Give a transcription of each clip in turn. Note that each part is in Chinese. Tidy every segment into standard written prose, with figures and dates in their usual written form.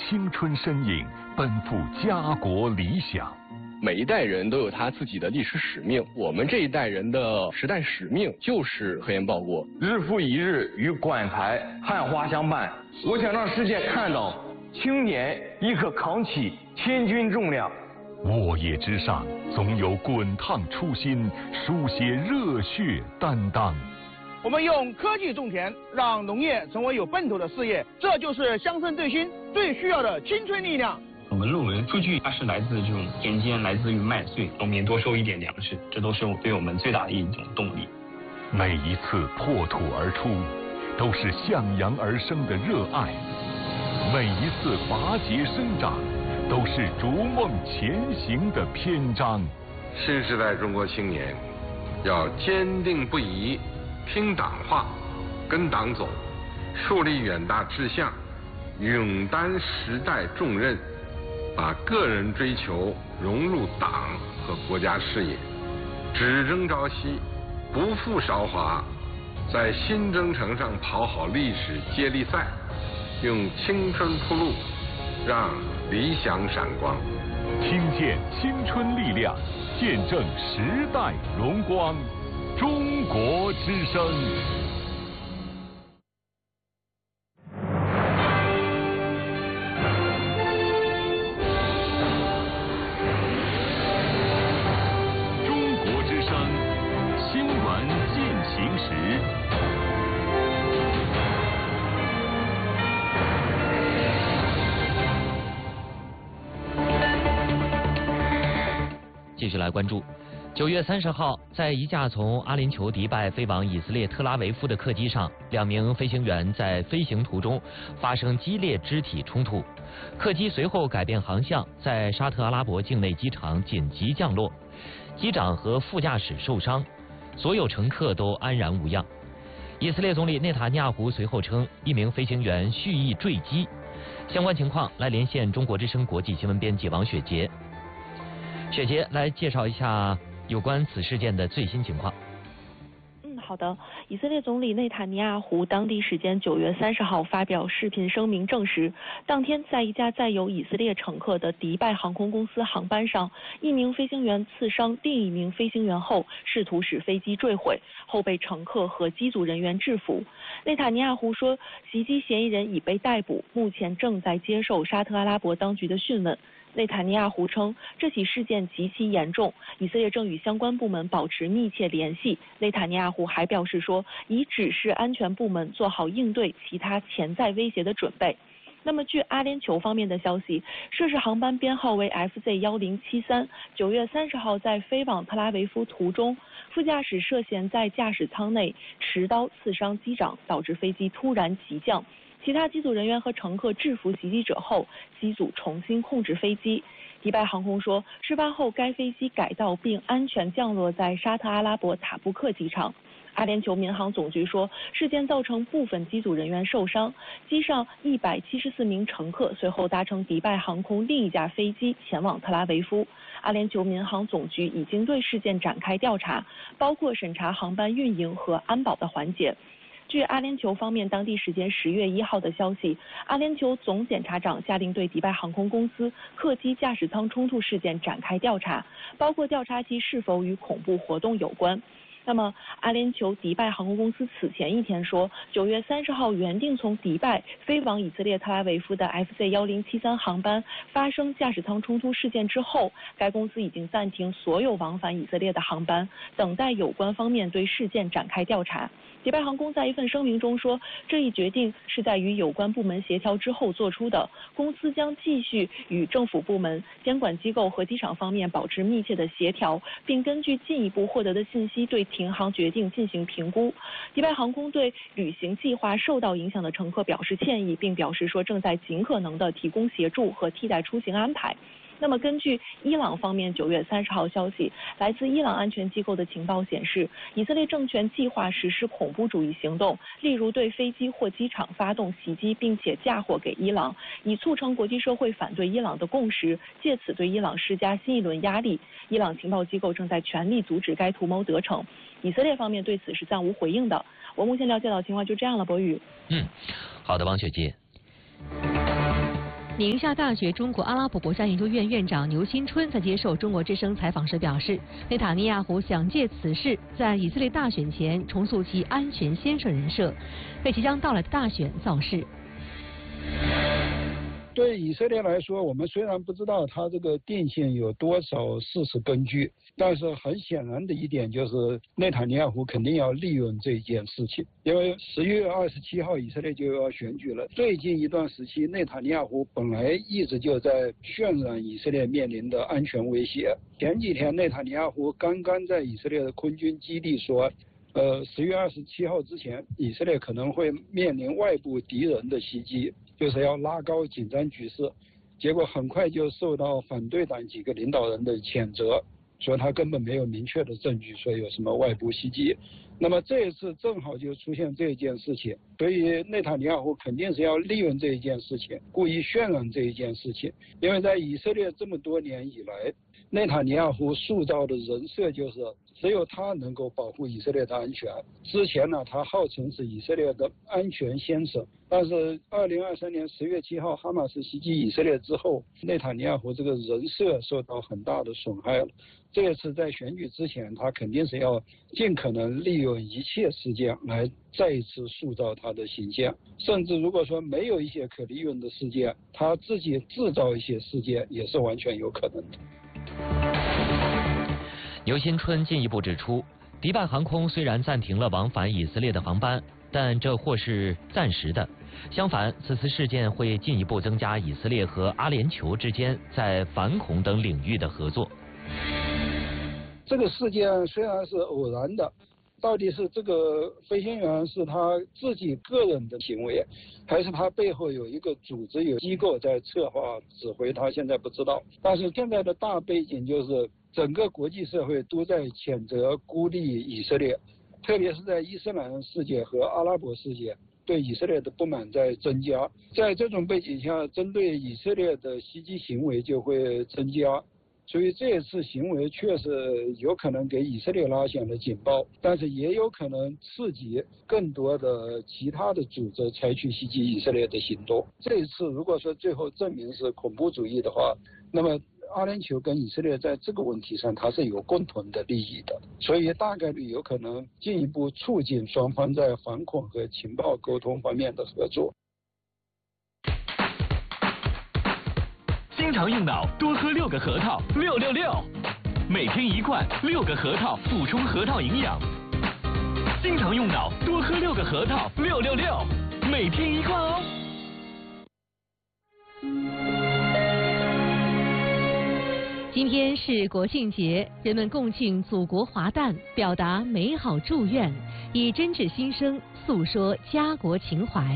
青春身影，奔赴家国理想。 每一代人都有他自己的历史使命，我们这一代人的时代使命就是科研报国。 日复一日与馆台汉花相伴，我想让世界看到青年亦可扛起千钧重量。 沃野之上，总有滚烫初心，书写热血担当。 我们用科技种田，让农业成为有奔头的事业，这就是乡村振兴最需要的青春力量。 我们论文数据它是来自这种田间，来自于麦穗，农民多收一点粮食，这都是对我们最大的一种动力。 每一次破土而出，都是向阳而生的热爱；每一次拔节生长，都是逐梦前行的篇章。 新时代中国青年要坚定不移听党话，跟党走，树立远大志向，勇担时代重任，把个人追求融入党和国家事业，只争朝夕，不负韶华，在新征程上跑好历史接力赛，用青春铺路，让理想闪光。 听见青春力量，见证时代荣光。中国之声。中国之声，新闻进行时。 继续来关注9月30号，在一架从阿联酋迪拜飞往以色列特拉维夫的客机上，2名飞行员在飞行途中发生激烈肢体冲突，客机随后改变航向，在沙特阿拉伯境内机场紧急降落，机长和副驾驶受伤，所有乘客都安然无恙。以色列总理内塔尼亚胡随后称，1名飞行员蓄意坠机。相关情况来连线中国之声国际新闻编辑王雪杰。雪杰来介绍一下有关此事件的最新情况。 好的，以色列总理内塔尼亚胡当地时间9月30号发表视频声明证实，当天在一架载有以色列乘客的迪拜航空公司航班上，1名飞行员刺伤另1名飞行员后，试图使飞机坠毁，后被乘客和机组人员制服。内塔尼亚胡说，袭击嫌疑人已被逮捕，目前正在接受沙特阿拉伯当局的讯问。内塔尼亚胡称，这起事件极其严重，以色列正与相关部门保持密切联系。内塔尼亚胡还表示说，已指示安全部门做好应对其他潜在威胁的准备。那么，据阿联酋方面的消息，涉事航班编号为 FZ1073， 9月30号在飞往特拉维夫途中，副驾驶涉嫌在驾驶舱内持刀刺伤机长，导致飞机突然急降。其他机组人员和乘客制服袭击者后，机组重新控制飞机。迪拜航空说，事发后该飞机改道并安全降落在沙特阿拉伯塔布克机场。阿联酋民航总局说，事件造成部分机组人员受伤，机上174名乘客随后搭乘迪拜航空另一架飞机前往特拉维夫。阿联酋民航总局已经对事件展开调查，包括审查航班运营和安保的环节。据阿联酋方面当地时间10月1号的消息，阿联酋总检察长下令对迪拜航空公司客机驾驶舱冲突事件展开调查，包括调查其是否与恐怖活动有关。那么，阿联酋迪拜航空公司此前一天说，9月30号原定从迪拜飞往以色列特拉维夫的 FZ1073 航班发生驾驶舱冲突事件之后，该公司已经暂停所有往返以色列的航班，等待有关方面对事件展开调查。迪拜航空在一份声明中说，这一决定是在与有关部门协调之后做出的，公司将继续与政府部门、监管机构和机场方面保持密切的协调，并根据进一步获得的信息对停航决定进行评估。迪拜航空对旅行计划受到影响的乘客表示歉意，并表示说正在尽可能的提供协助和替代出行安排。那么，根据伊朗方面9月30号消息，来自伊朗安全机构的情报显示，以色列政权计划实施恐怖主义行动，例如对飞机或机场发动袭击，并且嫁祸给伊朗，以促成国际社会反对伊朗的共识，借此对伊朗施加新一轮压力。伊朗情报机构正在全力阻止该图谋得逞。以色列方面对此是暂无回应的。我目前了解到情况就这样了，博宇。 好的，王雪杰。 宁夏大学中国阿拉伯国家研究院院长牛新春在接受中国之声采访时表示，内塔尼亚胡想借此事在以色列大选前重塑其安全先生人设，为即将到来的大选造势。 对以色列来说，我们虽然不知道它这个定性有多少事实根据，但是很显然的一点就是内塔尼亚胡肯定要利用这件事情，因为11月27号以色列就要选举了。最近一段时期，内塔尼亚胡本来一直就在渲染以色列面临的安全威胁。前几天内塔尼亚胡刚刚在以色列的空军基地说，10月27号之前，以色列可能会面临外部敌人的袭击，就是要拉高紧张局势。结果很快就受到反对党几个领导人的谴责，说他根本没有明确的证据说有什么外部袭击。那么这一次正好就出现这一件事情，所以内塔尼亚胡肯定是要利用这一件事情，故意渲染这一件事情。因为在以色列这么多年以来，内塔尼亚胡塑造的人设就是只有他能够保护以色列的安全。之前呢，他号称是以色列的安全先生，但是2023年10月7号哈马斯袭击以色列之后，内塔尼亚胡这个人设受到很大的损害了。这一次在选举之前，他肯定是要尽可能利用一切事件来再一次塑造他的形象，甚至如果说没有一些可利用的事件，他自己制造一些事件也是完全有可能的。 牛新春进一步指出，迪拜航空虽然暂停了往返以色列的航班，但这或是暂时的。相反，此次事件会进一步增加以色列和阿联酋之间在反恐等领域的合作。 这个事件虽然是偶然的，到底是这个飞行员是他自己个人的行为，还是他背后有一个组织有机构在策划指挥，他现在不知道。但是现在的大背景就是整个国际社会都在谴责孤立以色列，特别是在伊斯兰世界和阿拉伯世界对以色列的不满在增加。在这种背景下，针对以色列的袭击行为就会增加。所以这一次行为确实有可能给以色列拉响了警报，但是也有可能刺激更多的其他的组织采取袭击以色列的行动。这一次如果说最后证明是恐怖主义的话，那么阿联酋跟以色列在这个问题上它是有共同的利益的，所以大概率有可能进一步促进双方在反恐和情报沟通方面的合作。 经常用脑，多喝6个核桃，666，每天1罐，6个核桃补充核桃营养。经常用脑，多喝6个核桃，666，每天1罐哦。 今天是国庆节，人们共庆祖国华诞，表达美好祝愿，以真挚心声诉说家国情怀。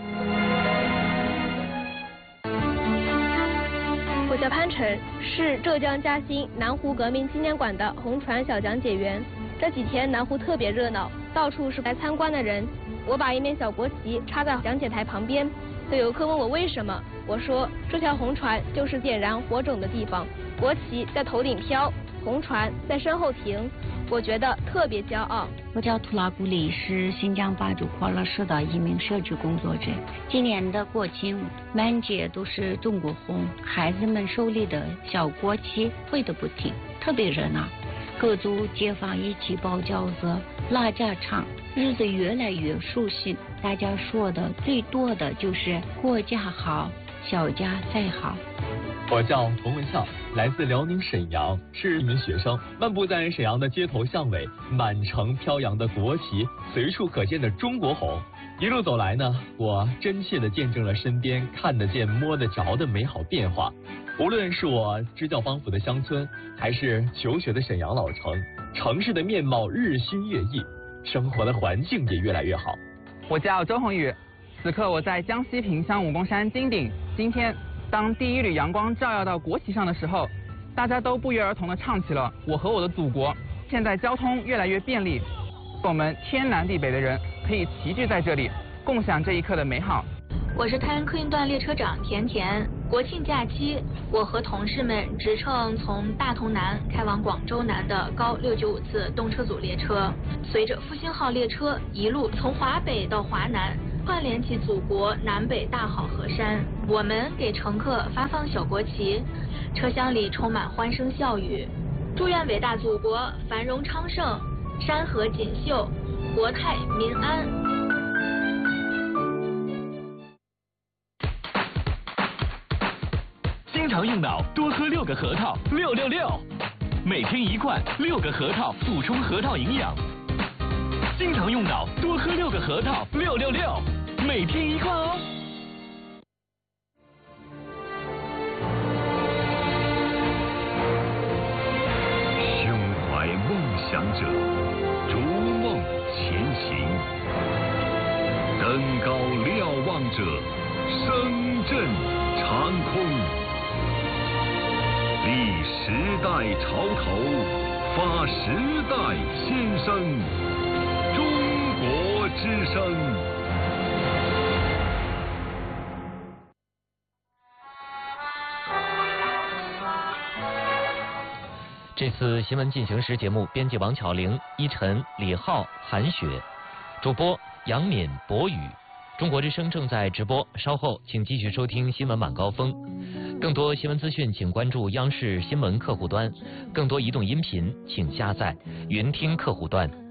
我叫潘晨，是浙江嘉兴南湖革命纪念馆的红船小讲解员。这几天南湖特别热闹，到处是来参观的人。我把一面小国旗插在讲解台旁边，有游客问我为什么，我说这条红船就是点燃火种的地方，国旗在头顶飘，红船在身后停，我觉得特别骄傲。 我叫图拉古里，是新疆巴主快乐市的一名社区工作者。今年的国庆满街都是中国红，孩子们手里的小国旗挥得不停，特别热闹。各族街坊一起包饺子、拉家常，日子越来越舒心。大家说的最多的就是国家好，小家再好。 我叫童文笑，来自辽宁沈阳，是一名学生。漫步在沈阳的街头巷尾，满城飘扬的国旗，随处可见的中国红。一路走来呢，我真切地见证了身边看得见、摸得着的美好变化。无论是我支教帮扶的乡村，还是求学的沈阳老城，城市的面貌日新月异，生活的环境也越来越好。 我叫周宏宇，此刻我在江西萍乡武功山金顶。今天当第一缕阳光照耀到国旗上的时候，大家都不约而同地唱起了《我和我的祖国》。现在交通越来越便利，我们天南地北的人可以齐聚在这里，共享这一刻的美好。 我是太原客运段列车长田田。国庆假期，我和同事们直乘从大同南开往广州南的高695次动车组列车，随着复兴号列车一路从华北到华南， 串联起祖国南北大好河山。我们给乘客发放小国旗，车厢里充满欢声笑语，祝愿伟大祖国繁荣昌盛，山河锦绣，国泰民安。 经常用脑，多喝6个核桃，666，每天1罐，6个核桃补充核桃营养。经常用脑，多喝6个核桃，666，每天1罐哦。 胸怀梦想者，逐梦前行；登高瞭望者，声震长空。立时代潮头，发时代先声。中国之声。 这次新闻进行时节目编辑王巧玲、依晨、李浩、韩雪，主播杨敏、博宇。中国之声正在直播，稍后请继续收听新闻晚高峰。更多新闻资讯，请关注央视新闻客户端；更多移动音频，请下载云听客户端。